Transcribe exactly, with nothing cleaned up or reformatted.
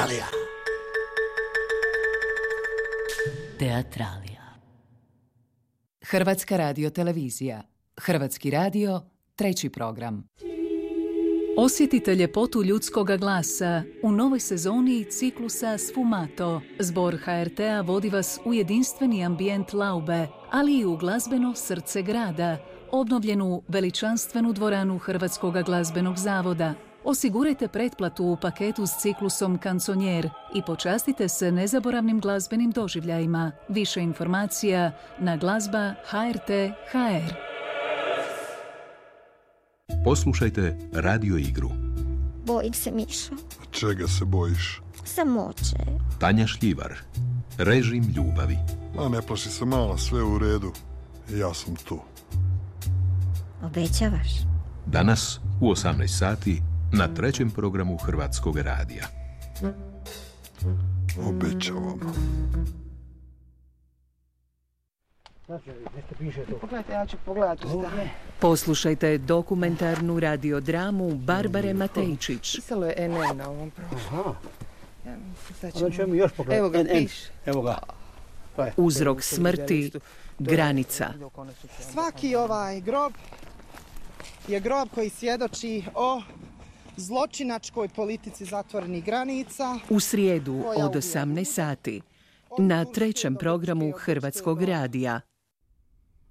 Teatralija. Teatralija. Hrvatska radiotelevizija. Hrvatski radio, treći program. Osjetite ljepotu ljudskoga glasa u novoj sezoni ciklusa Sfumato. Zbor ha er te-a vodi vas u jedinstveni ambijent Laube, ali i u glazbeno srce grada, obnovljenu veličanstvenu dvoranu Hrvatskog glazbenog zavoda. Osigurajte pretplatu u paketu s ciklusom Kanconier i počastite se nezaboravnim glazbenim doživljajima. Više informacija na glazba ha er te tačka ha er. Poslušajte radio igru. Bojim se, Mišo. Čega se bojiš? Samoće. Tanja Šljivar. Režim ljubavi. Ma ne plaši se, mala, sve u redu. Ja sam tu. Obećavaš? Danas u osamnaest sati na trećem programu Hrvatskog radija. Obećavam. Pogledajte, ja ću pogledati. Poslušajte dokumentarnu radiodramu Barbare Matejčić. Pisalo je en en na ovom prošlom. Onda ćemo još pogledati. Evo ga, en en. piše. Evo ga. Uzrok smrti, granica. Svaki ovaj grob je grob koji svjedoči o zločinačkoj politici zatvorenih granica. U srijedu od osamnaest sati na trećem programu Hrvatskog radija.